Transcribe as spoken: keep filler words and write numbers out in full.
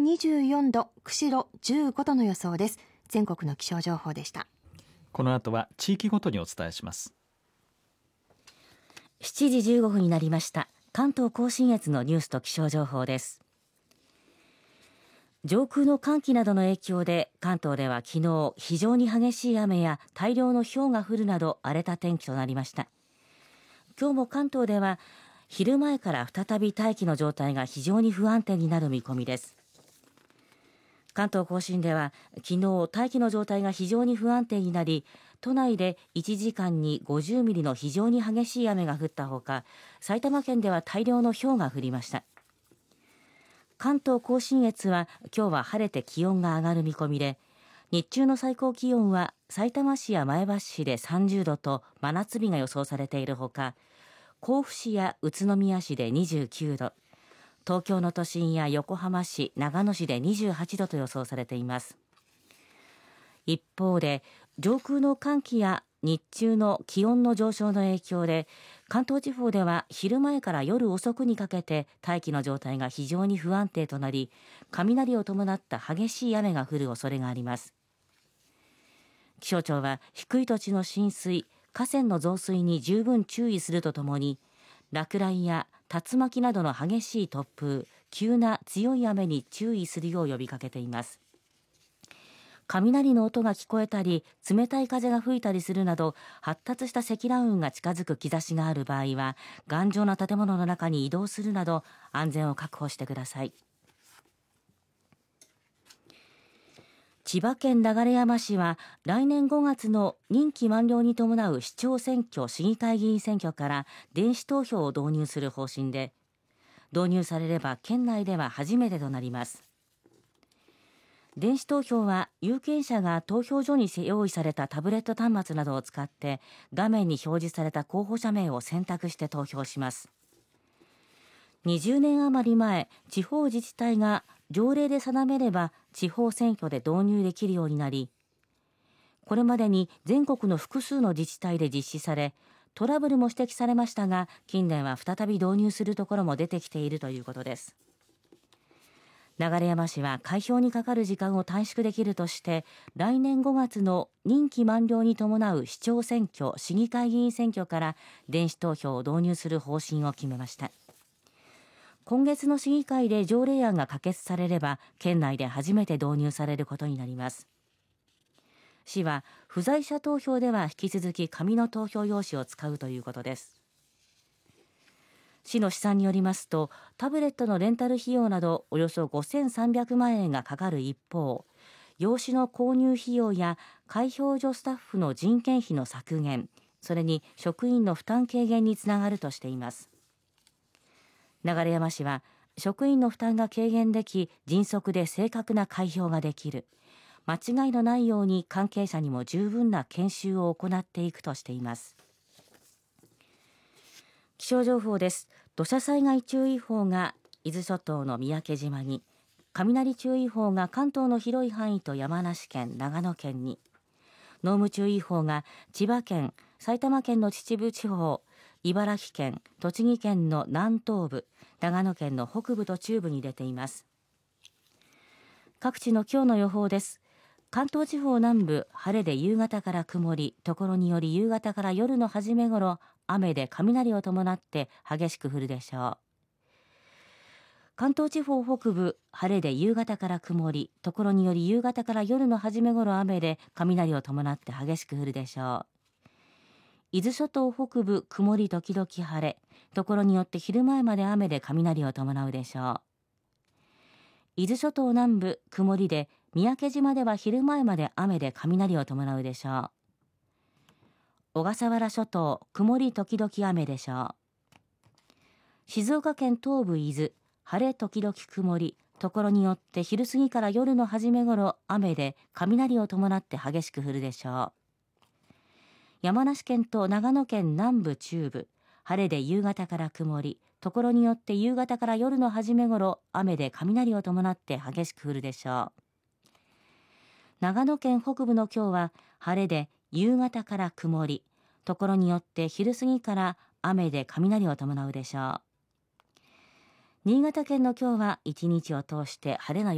にじゅうよんど、釧路じゅうごどの予想です。全国の気象情報でした。 この後は地域ごとにお伝えします。 しちじじゅうごふんになりました。関東甲信越のニュースと気象情報です。上空の寒気などの影響で関東では昨日非常に激しい雨や大量の氷が降るなど荒れた天気となりました。今日も関東では昼前から再び大気の状態が非常に不安定になる見込みです。関東甲信では昨日大気の状態が非常に不安定になり、都内でいちじかんにごじゅうミリの非常に激しい雨が降ったほか、埼玉県では大量の氷が降りました。関東甲信越は今日は晴れて気温が上がる見込みで、日中の最高気温はさいたま市や前橋市でさんじゅうどと真夏日が予想されているほか、甲府市や宇都宮市でにじゅうきゅうど、東京の都心や横浜市、長野市でにじゅうはちどと予想されています。一方で上空の寒気や日中の気温の上昇の影響で、関東地方では昼前から夜遅くにかけて大気の状態が非常に不安定となり、雷を伴った激しい雨が降る恐れがあります。気象庁は低い土地の浸水、河川の増水に十分注意するとともに、落雷や竜巻などの激しい突風、急な強い雨に注意するよう呼びかけています。雷の音が聞こえたり、冷たい風が吹いたりするなど、発達した積乱雲が近づく兆しがある場合は、頑丈な建物の中に移動するなど、安全を確保してください。千葉県流山市は、来年ごがつの任期満了に伴う市長選挙・市議会議員選挙から電子投票を導入する方針で、導入されれば県内では初めてとなります。電子投票は有権者が投票所に用意されたタブレット端末などを使って画面に表示された候補者名を選択して投票します。にじゅうねん余り前、地方自治体が条例で定めれば地方選挙で導入できるようになり、これまでに全国の複数の自治体で実施され、トラブルも指摘されましたが、近年は再び導入するところも出てきているということです。流山市は開票にかかる時間を短縮できるとして、来年ごがつの任期満了に伴う市長選挙・市議会議員選挙から電子投票を導入する方針を決めました。今月の市議会で条例案が可決されれば、県内で初めて導入されることになります。市は不在者投票では引き続き紙の投票用紙を使うということです。市の試算によりますと、タブレットのレンタル費用などおよそごせんさんびゃくまんえんがかかる一方、用紙の購入費用や開票所スタッフの人件費の削減、それに職員の負担軽減につながるとしています。流山市は、職員の負担が軽減でき、迅速で正確な開票ができる、間違いのないように関係者にも十分な研修を行っていくとしています。気象情報です。土砂災害注意報が伊豆諸島の三宅島に、雷注意報が関東の広い範囲と山梨県、長野県に、濃霧注意報が千葉県、埼玉県の秩父地方、茨城県、栃木県の南東部、長野県の北部と中部に出ています。各地の今日の予報です。関東地方南部、晴れで夕方から曇り、ところにより夕方から夜の初め頃、雨で雷を伴って激しく降るでしょう。関東地方北部、晴れで夕方から曇り、ところにより夕方から夜の初め頃雨で雷を伴って激しく降るでしょう。伊豆諸島北部、曇り時々晴れ、ところによって昼前まで雨で雷を伴うでしょう。伊豆諸島南部、曇りで、三宅島では昼前まで雨で雷を伴うでしょう。小笠原諸島、曇り時々雨でしょう。静岡県東部伊豆、晴れ時々曇り、ところによって昼過ぎから夜の初め頃雨で雷を伴って激しく降るでしょう。山梨県と長野県南部中部、晴れで夕方から曇り、ところによって夕方から夜の初め頃雨で雷を伴って激しく降るでしょう。長野県北部の今日は晴れで夕方から曇り、ところによって昼過ぎから雨で雷を伴うでしょう。新潟県の今日は一日を通して晴れの